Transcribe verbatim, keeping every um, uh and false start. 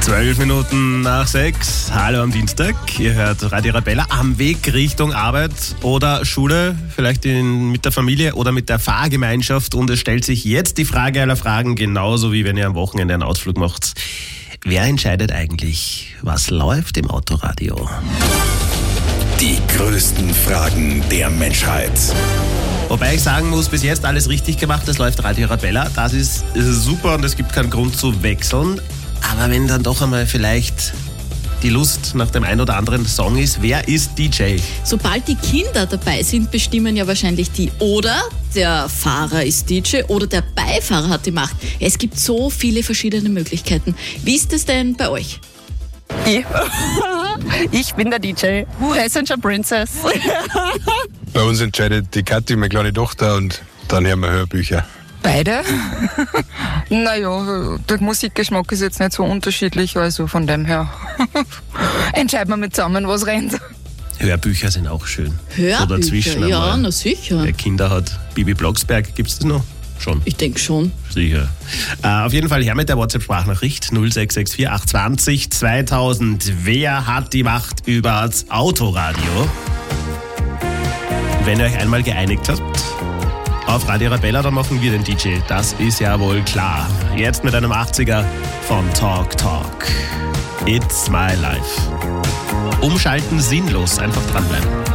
Zwölf Minuten nach sechs. Hallo am Dienstag. Ihr hört Radio Arabella am Weg Richtung Arbeit oder Schule, vielleicht in, mit der Familie oder mit der Fahrgemeinschaft. Und es stellt sich jetzt die Frage aller Fragen, genauso wie wenn ihr am Wochenende einen Ausflug macht. Wer entscheidet eigentlich, was läuft im Autoradio? Die größten Fragen der Menschheit. Wobei ich sagen muss, bis jetzt alles richtig gemacht, es läuft Radio Arabella. Das ist super und es gibt keinen Grund zu wechseln. Aber wenn dann doch einmal vielleicht die Lust nach dem einen oder anderen Song ist, wer ist D J? Sobald die Kinder dabei sind, bestimmen ja wahrscheinlich die. Oder der Fahrer ist D J oder der Beifahrer hat die Macht. Es gibt so viele verschiedene Möglichkeiten. Wie ist es denn bei euch? Ich, ich bin der D J. Passenger Princess. Bei uns entscheidet die Kathi, meine kleine Tochter, und dann hören wir Hörbücher. Beide? Naja, der Musikgeschmack ist jetzt nicht so unterschiedlich, also von dem her entscheiden wir mit zusammen, was rennt. Hörbücher sind auch schön. Hörbücher, so dazwischen ja, einmal. na sicher. Wer Kinder hat, Bibi Blocksberg, gibt es das noch? Schon. Ich denke schon. Sicher. Äh, auf jeden Fall her mit der WhatsApp-Sprachnachricht null sechs sechs vier acht zwei null zweitausend. Wer hat die Macht über das Autoradio? Wenn ihr euch einmal geeinigt habt auf Radio Arabella, dann machen wir den D J. Das ist ja wohl klar. Jetzt mit einem achtziger von Talk Talk. It's my life. Umschalten sinnlos, einfach dranbleiben.